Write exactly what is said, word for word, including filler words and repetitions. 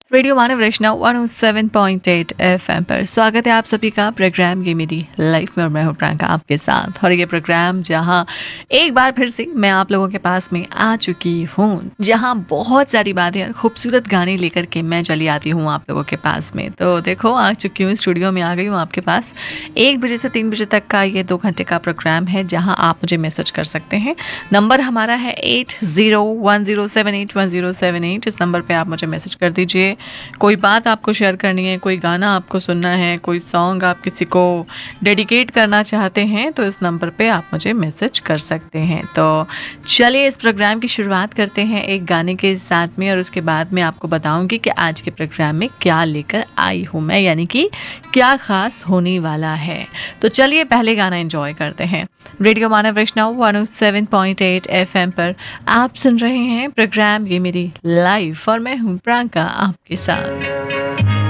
Radio मानव रचना one O seven point eight FM पर स्वागत है आप सभी का। प्रोग्राम ये मेरी लाइफ में और मैं हूं प्रियंका आपके साथ। और ये प्रोग्राम जहां एक बार फिर से मैं आप लोगों के पास में आ चुकी हूं, जहां बहुत सारी बातें और खूबसूरत गाने लेकर के मैं चली आती हूं आप लोगों के पास में। तो देखो आ चुकी हूँ, स्टूडियो में आ गई हूँ आपके पास। एक बजे से तीन बजे तक का ये दो घंटे का प्रोग्राम है जहाँ आप मुझे मैसेज कर सकते हैं। नंबर हमारा है eight zero one zero seven eight one zero seven eight. इस नंबर पर आप मुझे मैसेज कर दीजिए। कोई बात आपको शेयर करनी है, कोई गाना आपको सुनना है, कोई सॉन्ग आप किसी को डेडिकेट करना चाहते हैं तो इस नंबर पे आप मुझे मैसेज कर सकते हैं। तो चलिए इस प्रोग्राम की शुरुआत करते हैं एक गाने के साथ में, और उसके बाद मैं आपको बताऊंगी कि आज के प्रोग्राम में क्या लेकर आई हूँ मैं, यानी कि क्या खास होने वाला है। तो चलिए पहले गाना एंजॉय करते हैं। रेडियो मानव वैष्णव one O seven point eight FM पर आप सुन रहे हैं प्रोग्राम ये मेरी लाइफ, और मैं हूँ प्रियंका आपके साथ।